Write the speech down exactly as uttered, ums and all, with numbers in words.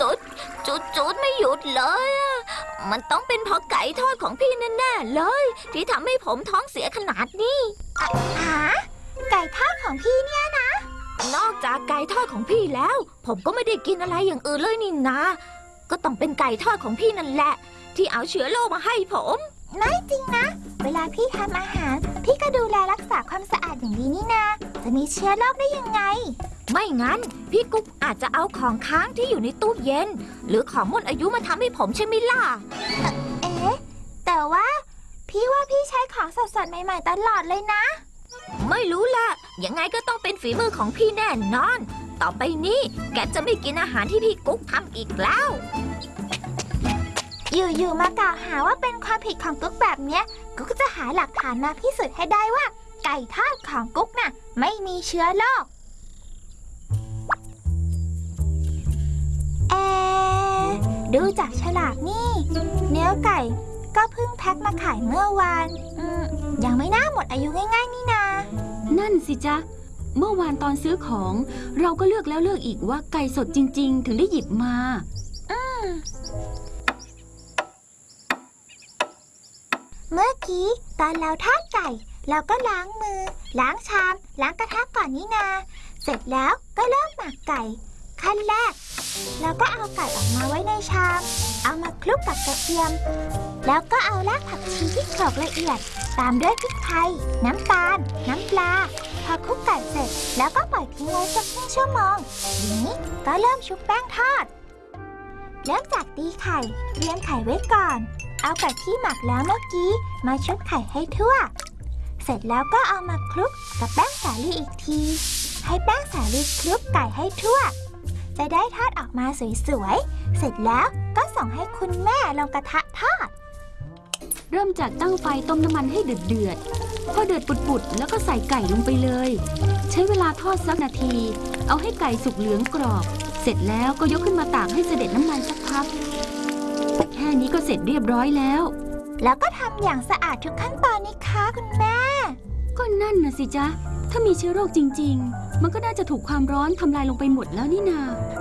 จุดจุดจุดไม่หยุดเลยอะมันต้องเป็นเพราะไก่ทอดของพี่แน่ๆเลยที่ทำให้ผมท้องเสียขนาดนี้หาไก่ทอดของพี่เนี่ยนะนอกจากไก่ทอดของพี่แล้วผมก็ไม่ได้กินอะไรอย่างอื่นเลยนี่นะก็ต้องเป็นไก่ทอดของพี่นั่นแหละที่เอาเชื้อโรคมาให้ผมไม่จริงนะเวลาพี่ทำอาหารพี่ก็ดูแลรักษาความสะอาดอย่างดีนี่นาจะมีเชื้อโรคได้ยังไงไม่งั้นพี่กุ๊กอาจจะเอาของค้างที่อยู่ในตู้เย็นหรือของหมดอายุมาทำให้ผมใช่ไหมล่ะเอ๊ะแต่ว่าพี่ว่าพี่ใช้ของสดๆใหม่ๆตลอดเลยนะไม่รู้ล่ะยังไงก็ต้องเป็นฝีมือของพี่แน่นอนต่อไปนี้แกจะไม่กินอาหารที่พี่กุ๊กทำอีกแล้วอยู่ๆมากล่าวหาว่าเป็นความผิดของกุ๊กแบบเนี้ยกุ๊กจะหาหลักฐานมาพิสูจน์ให้ได้ว่าไก่ทอดของกุ๊กน่ะไม่มีเชื้อโรคเอ๊ะดูจากฉลากนี่เนื้อไก่ก็เพิ่งแพ็คมาขายเมื่อวานอืมยังไม่น่าหมดอายุง่ายๆนี่นานั่นสิจ๊ะเมื่อวานตอนซื้อของเราก็เลือกแล้วเลือกอีกว่าไก่สดจริงๆถึงได้หยิบมาอืมเมื่อกี้ตอนเราทอดไก่เราก็ล้างมือล้างชามล้างกระทะก่อนนี่นาเสร็จแล้วก็เริ่มหมักไก่ขั้นแรกเราก็เอาไก่ออกมาไว้ในชามเอามาคลุกกับกระเทียมแล้วก็เอารากผักชีที่โขลกละเอียดตามด้วยพริกไทยน้ำตาลน้ำปลาพอคลุกไก่เสร็จแล้วก็ปล่อยทิ้งไว้สักครึ่งชั่วโมงทีนี้ก็เริ่มชุบแป้งทอดเริ่มจากตีไข่เตรียมไข่ไว้ก่อนเอาไก่ที่หมักแล้วเมื่อกี้มาชุบไข่ให้ทั่วเสร็จแล้วก็เอามาคลุกกับแป้งสาลีอีกทีให้แป้งสาลีคลุกไก่ให้ทั่วจะได้ทอดออกมาสวยๆเสร็จแล้วก็ส่งให้คุณแม่ลงกระทะทอดเริ่มจากตั้งไฟต้มน้ำมันให้เดือดเดือดพอเดือดปุดๆแล้วก็ใส่ไก่ลงไปเลยใช้เวลาทอดสักนาทีเอาให้ไก่สุกเหลืองกรอบเสร็จแล้วก็ยกขึ้นมาตากให้เสด็จน้ำมันสักพักแค่นี้ก็เสร็จเรียบร้อยแล้วแล้วก็ทำอย่างสะอาดทุกขั้นตอนนี่คะคุณแม่ก็นั่นนะสิจ๊ะถ้ามีเชื้อโรคจริงๆมันก็น่าจะถูกความร้อนทำลายลงไปหมดแล้วนี่นา